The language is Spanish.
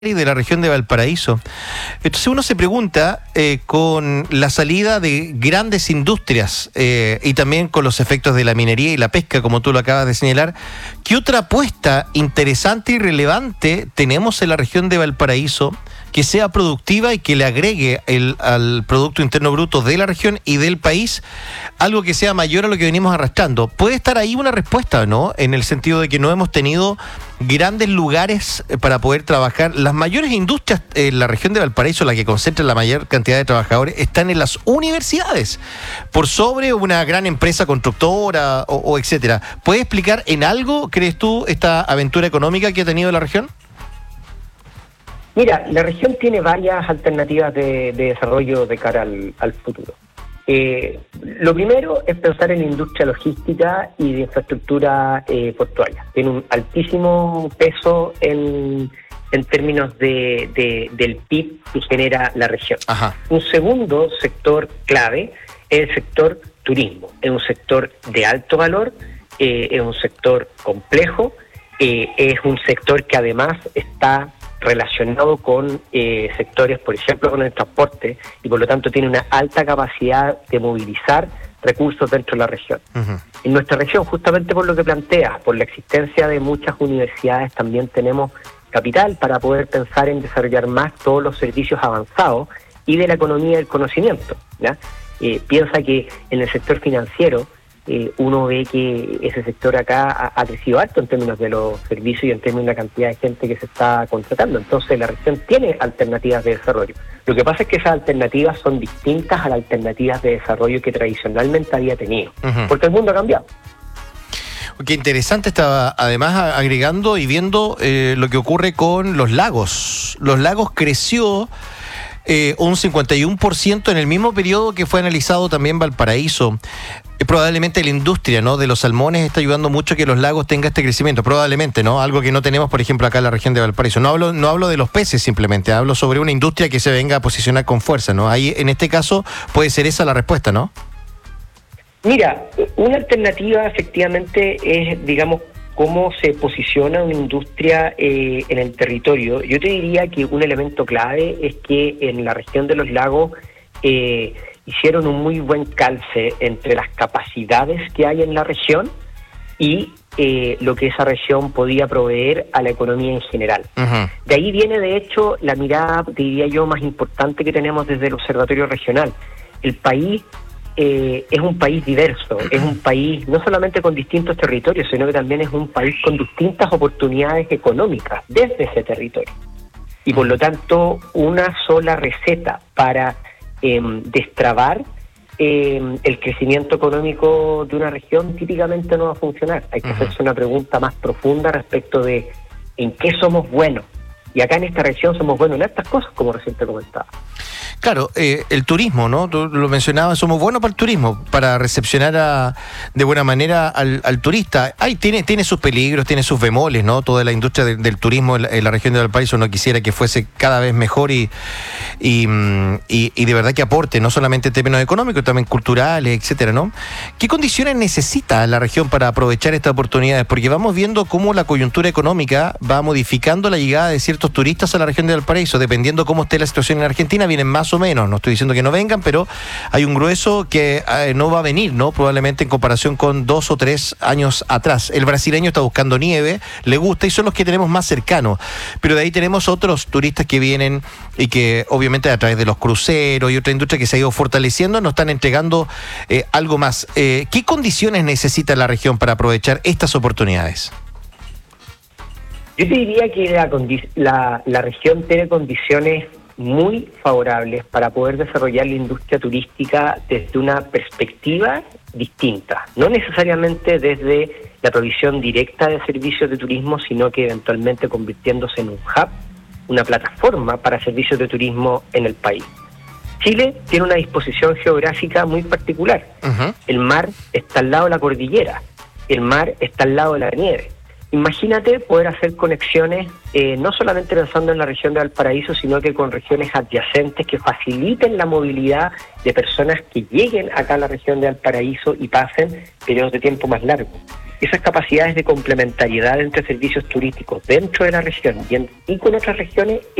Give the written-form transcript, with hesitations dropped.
y de la región de Valparaíso. Entonces uno se pregunta, con la salida de grandes industrias y también con los efectos de la minería y la pesca, como tú lo acabas de señalar, ¿qué otra apuesta interesante y relevante tenemos en la región de Valparaíso que sea productiva y que le agregue al Producto Interno Bruto de la región y del país algo que sea mayor a lo que venimos arrastrando? ¿Puede estar ahí una respuesta, no? En el sentido de que no hemos tenido grandes lugares para poder trabajar. Las mayores industrias en la región de Valparaíso, la que concentra la mayor cantidad de trabajadores, están en las universidades, por sobre una gran empresa constructora o etcétera. ¿Puedes explicar en algo, crees tú, esta aventura económica que ha tenido la región? Mira, la región tiene varias alternativas de desarrollo de cara al futuro. Lo primero es pensar en la industria logística y de infraestructura portuaria. Tiene un altísimo peso en términos del PIB que genera la región. Ajá. Un segundo sector clave es el sector turismo. Es un sector de alto valor, es un sector complejo, es un sector que además está relacionado con sectores, por ejemplo, con el transporte, y por lo tanto tiene una alta capacidad de movilizar recursos dentro de la región. Uh-huh. En nuestra región, justamente por lo que planteas, por la existencia de muchas universidades, también tenemos capital para poder pensar en desarrollar más todos los servicios avanzados y de la economía del conocimiento, ¿ya? Piensa que en el sector financiero, uno ve que ese sector acá ha crecido alto en términos de los servicios y en términos de la cantidad de gente que se está contratando. Entonces la región tiene alternativas de desarrollo. Lo que pasa es que esas alternativas son distintas a las alternativas de desarrollo que tradicionalmente había tenido, uh-huh, porque el mundo ha cambiado. Qué interesante. Estaba además agregando y viendo lo que ocurre con los lagos. Los lagos creció un 51% en el mismo periodo que fue analizado también Valparaíso. Probablemente la industria, ¿no?, de los salmones está ayudando mucho a que los lagos tengan este crecimiento, probablemente, ¿no? Algo que no tenemos, por ejemplo, acá en la región de Valparaíso. No hablo de los peces simplemente, hablo sobre una industria que se venga a posicionar con fuerza, ¿no? Ahí, en este caso, puede ser esa la respuesta, ¿no? Mira, una alternativa efectivamente es, digamos, cómo se posiciona una industria en el territorio. Yo te diría que un elemento clave es que en la región de los lagos hicieron un muy buen calce entre las capacidades que hay en la región y lo que esa región podía proveer a la economía en general. Uh-huh. De ahí viene, de hecho, la mirada, diría yo, más importante que tenemos desde el Observatorio Regional. El país es un país diverso, es un país no solamente con distintos territorios, sino que también es un país con distintas oportunidades económicas desde ese territorio. Y por lo tanto, una sola receta para destrabar el crecimiento económico de una región típicamente no va a funcionar. Hay que hacerse una pregunta más profunda respecto de en qué somos buenos. Y acá en esta región somos buenos en estas cosas, como recién te comentaba. Claro, el turismo, ¿no? Tú lo mencionabas, somos buenos para el turismo, para recepcionar de buena manera al turista. Tiene sus peligros, tiene sus bemoles, ¿no? Toda la industria del turismo en la región de Valparaíso. Uno quisiera que fuese cada vez mejor y de verdad que aporte, no solamente en términos económicos, también culturales, etcétera, ¿no? ¿Qué condiciones necesita la región para aprovechar estas oportunidades? Porque vamos viendo cómo la coyuntura económica va modificando la llegada de ciertos turistas a la región de Valparaíso. Dependiendo cómo esté la situación en Argentina, vienen más o menos. No estoy diciendo que no vengan, pero hay un grueso que no va a venir, ¿no? Probablemente en comparación con 2 o 3 años atrás. El brasileño está buscando nieve, le gusta y son los que tenemos más cercanos. Pero de ahí tenemos otros turistas que vienen y que obviamente a través de los cruceros y otra industria que se ha ido fortaleciendo nos están entregando algo más. ¿Qué condiciones necesita la región para aprovechar estas oportunidades? Yo te diría que la región tiene condiciones muy favorables para poder desarrollar la industria turística desde una perspectiva distinta, no necesariamente desde la provisión directa de servicios de turismo, sino que eventualmente convirtiéndose en un hub, una plataforma para servicios de turismo en el país. Chile tiene una disposición geográfica muy particular. Uh-huh. El mar está al lado de la cordillera, el mar está al lado de la nieve. Imagínate poder hacer conexiones, no solamente pensando en la región de Valparaíso, sino que con regiones adyacentes que faciliten la movilidad de personas que lleguen acá a la región de Valparaíso y pasen periodos de tiempo más largos. esas capacidades de complementariedad entre servicios turísticos dentro de la región y con otras regiones